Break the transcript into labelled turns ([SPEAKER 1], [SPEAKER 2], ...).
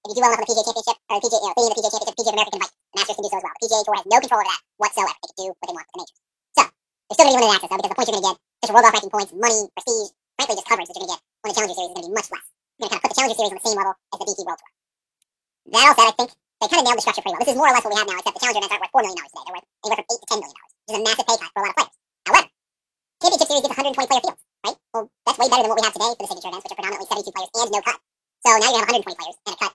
[SPEAKER 1] if you do well enough on the PGA Championship, or the PGA, being in the PGA Championship, PGA of America can invite you. The Masters can do so as well. The PGA Tour has no control over that whatsoever. They can do what they want with the majors. So, there's still going to be limited access, though, because the points you're going to get, such a world golf ranking points, money, prestige, frankly, just coverage that you're going to get on the Challenger Series is going to be much less. You're going to kind of put the Challenger Series on the same level as the DP World Tour. That all said, I think they kind of nailed the structure pretty well. This is more or less what we have now, except the Challenger events aren't worth $4 million today. They're worth anywhere from $8 to $10 million, which is a massive pay cut for a lot of players. However, Championship Series gets 120 player fields, right? Well, that's way better than what we have today for the signature events, which are predominantly 72 players and no cut. So now you're going to have 120 players and a cut